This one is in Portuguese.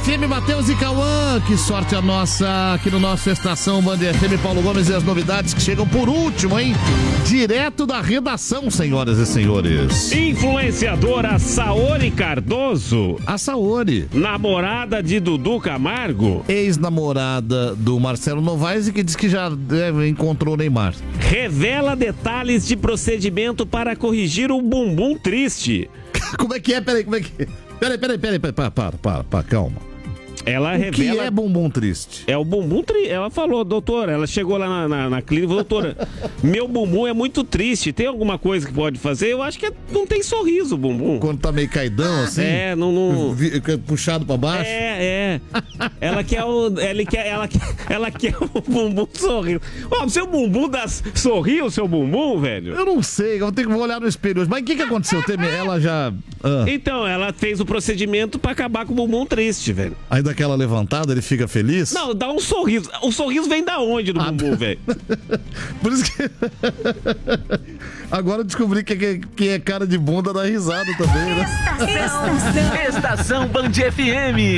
FM, Matheus e Cauã. Que sorte a nossa aqui no nosso Estação Band FM, Paulo Gomes, e as novidades que chegam por último, hein? Direto da redação, senhoras e senhores. Influenciadora Saori Cardoso. A Saori. Namorada de Dudu Camargo. Ex-namorada do Marcelo Novaes e que diz que já encontrou o Neymar. Revela detalhes de procedimento para corrigir o bumbum triste. Como é que é? Peraí, como é que é? Peraí, para, calma. Ela o revela... que é bumbum triste? É o bumbum triste. Ela falou, doutora, ela chegou lá na clínica e falou, doutora, meu bumbum é muito triste, tem alguma coisa que pode fazer? Eu acho que não tem sorriso o bumbum. Quando tá meio caidão assim? É, não... Puxado pra baixo? É. Ela quer o bumbum sorriso. Ó, o seu bumbum sorriu o seu bumbum, velho? Eu não sei, eu tenho que olhar no espelho hoje. Mas o que aconteceu? Ela já... Então, ela fez o procedimento pra acabar com o bumbum triste, velho. Aí daquela levantada ele fica feliz? Não, dá um sorriso. O sorriso vem da onde do bumbum, velho? Por isso que... Agora eu descobri que é cara de bunda da risada também, né? Estação Band FM.